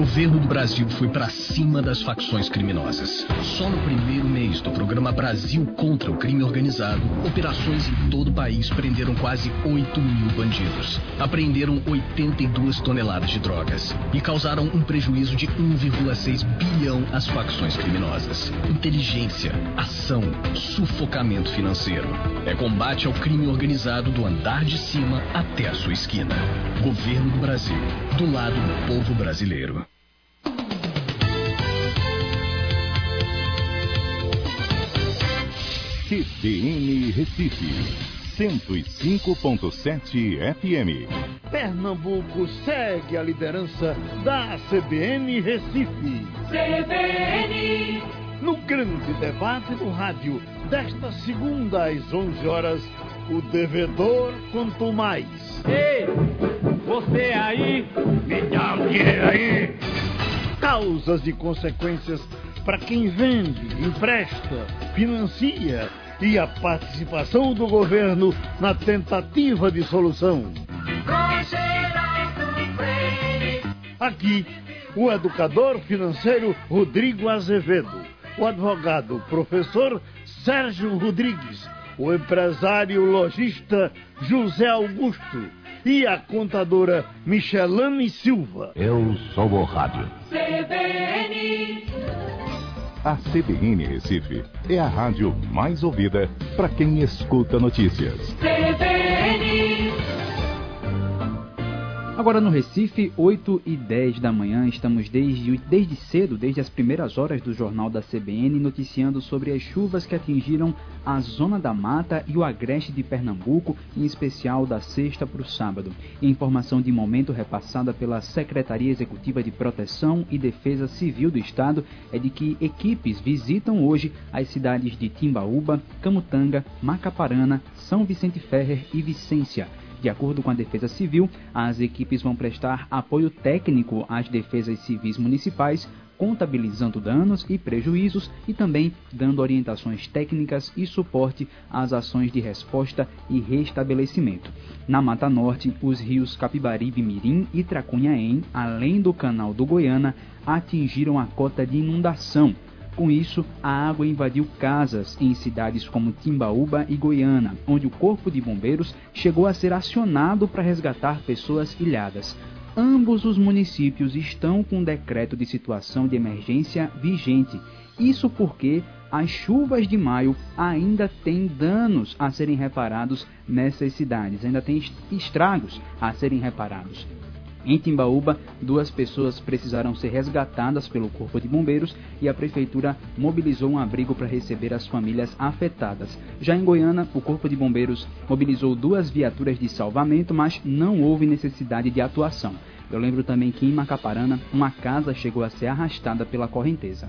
governo do Brasil foi para cima das facções criminosas. Só no primeiro mês do programa Brasil contra o Crime Organizado, operações em todo o país prenderam quase 8 mil bandidos. Apreenderam 82 toneladas de drogas e causaram um prejuízo de 1,6 bilhão às facções criminosas. Inteligência, ação, sufocamento financeiro. É combate ao crime organizado do andar de cima até a sua esquina. Governo do Brasil, do lado do povo brasileiro. CBN Recife, 105.7 FM. Pernambuco segue a liderança da CBN Recife. CBN! No grande debate no rádio, desta segunda às 11 horas, o devedor quanto mais. Ei, você aí, me dá o dinheiro aí. Causas e consequências para quem vende, empresta, financia e a participação do governo na tentativa de solução. Aqui, o educador financeiro Rodrigo Azevedo, o advogado professor Sérgio Rodrigues, o empresário lojista José Augusto e a contadora Michelane Silva. Eu sou o rádio. CBN. A CBN Recife é a rádio mais ouvida para quem escuta notícias. CBN. Agora no Recife, 8h10 da manhã, estamos desde cedo, desde as primeiras horas do Jornal da CBN, noticiando sobre as chuvas que atingiram a Zona da Mata e o agreste de Pernambuco, em especial da sexta para o sábado. Informação de momento repassada pela Secretaria Executiva de Proteção e Defesa Civil do Estado é de que equipes visitam hoje as cidades de Timbaúba, Camutanga, Macaparana, São Vicente Ferrer e Vicência. De acordo com a Defesa Civil, as equipes vão prestar apoio técnico às defesas civis municipais, contabilizando danos e prejuízos e também dando orientações técnicas e suporte às ações de resposta e restabelecimento. Na Mata Norte, os rios Capibaribe Mirim e Tracunhaém, além do Canal do Goiânia, atingiram a cota de inundação. Com isso, a água invadiu casas em cidades como Timbaúba e Goiânia, onde o Corpo de Bombeiros chegou a ser acionado para resgatar pessoas ilhadas. Ambos os municípios estão com um decreto de situação de emergência vigente. Isso porque as chuvas de maio ainda têm danos a serem reparados nessas cidades, ainda tem estragos a serem reparados. Em Timbaúba, 2 pessoas precisaram ser resgatadas pelo Corpo de Bombeiros e a Prefeitura mobilizou um abrigo para receber as famílias afetadas. Já em Goiânia, o Corpo de Bombeiros mobilizou 2 viaturas de salvamento, mas não houve necessidade de atuação. Eu lembro também que em Macaparana, uma casa chegou a ser arrastada pela correnteza.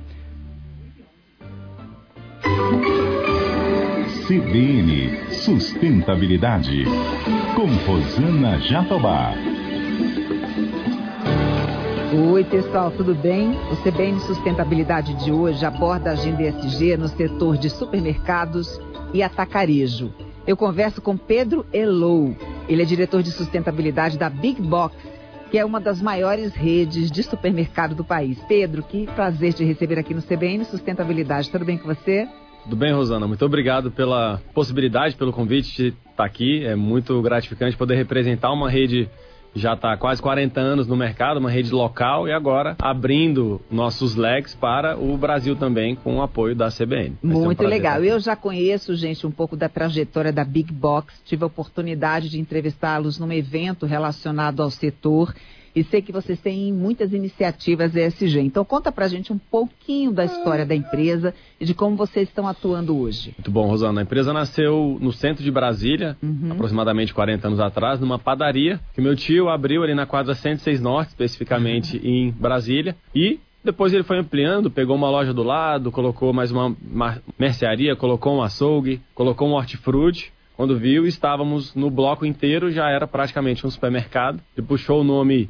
CBN Sustentabilidade, com Rosana Jatobá. Oi, pessoal, tudo bem? O CBN Sustentabilidade de hoje aborda a agenda ESG no setor de supermercados e atacarejo. Eu converso com Pedro Elou. Ele é diretor de sustentabilidade da Big Box, que é uma das maiores redes de supermercado do país. Pedro, que prazer te receber aqui no CBN Sustentabilidade. Tudo bem com você? Tudo bem, Rosana? Muito obrigado pela possibilidade, pelo convite de estar aqui. É muito gratificante poder representar uma rede já está há quase 40 anos no mercado, uma rede local, e agora abrindo nossos leques para o Brasil também, com o apoio da CBN. Muito legal. Eu já conheço, gente, um pouco da trajetória da Big Box. Tive a oportunidade de entrevistá-los num evento relacionado ao setor e sei que vocês têm muitas iniciativas ESG. Então conta pra gente um pouquinho da história da empresa e de como vocês estão atuando hoje. Muito bom, Rosana. A empresa nasceu no centro de Brasília, aproximadamente 40 anos atrás, numa padaria que meu tio abriu ali na quadra 106 Norte, especificamente em Brasília, e depois ele foi ampliando, pegou uma loja do lado, colocou mais uma mercearia, colocou um açougue, colocou um hortifruti. Quando viu, estávamos no bloco inteiro, já era praticamente um supermercado. Ele puxou o nome